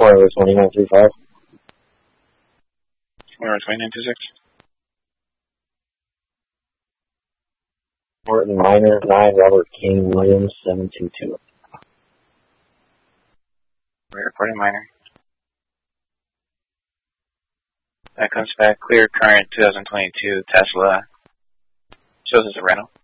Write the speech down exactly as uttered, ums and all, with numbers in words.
Florida twenty-nine three five. Florida twenty-nine two six. Morton Minor nine, Robert King Williams seven two two. We're reporting minor. That comes back clear current twenty twenty-two Tesla. Shows as a rental.